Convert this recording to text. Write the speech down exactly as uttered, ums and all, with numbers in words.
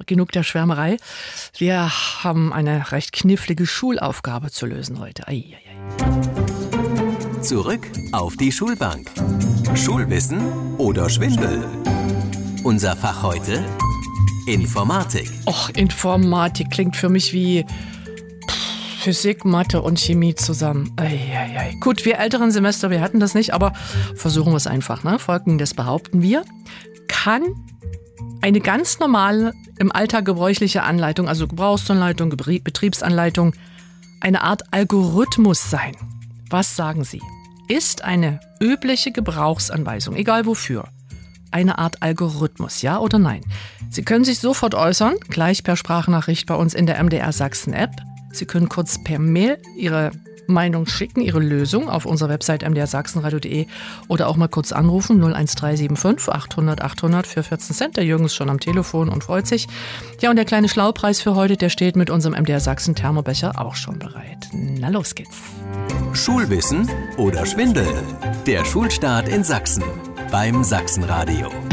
genug der Schwärmerei. Wir haben eine recht knifflige Schulaufgabe zu lösen heute. Ei, ei, ei. Zurück auf die Schulbank. Schulwissen oder Schwindel? Unser Fach heute: Informatik. Och, Informatik klingt für mich wie Physik, Mathe und Chemie zusammen. Ei, ei, ei. Gut, wir älteren Semester, wir hatten das nicht, aber versuchen wir es einfach. Ne? Folgendes behaupten wir: Kann eine ganz normale, im Alltag gebräuchliche Anleitung, also Gebrauchsanleitung, Betriebsanleitung, eine Art Algorithmus sein? Was sagen Sie? Ist eine übliche Gebrauchsanweisung, egal wofür, eine Art Algorithmus, ja oder nein? Sie können sich sofort äußern, gleich per Sprachnachricht bei uns in der M D R Sachsen App. Sie können kurz per Mail Ihre Meinung schicken, Ihre Lösung auf unserer Website m d r sachsenradio punkt d e oder auch mal kurz anrufen null eins drei sieben fünf achthundert achthundert für vierzehn Cent. Der Jürgen ist schon am Telefon und freut sich. Ja, und der kleine Schlaupreis für heute, der steht mit unserem M D R Sachsen Thermobecher auch schon bereit. Na, los geht's. Schulwissen oder Schwindel? Der Schulstart in Sachsen beim Sachsenradio.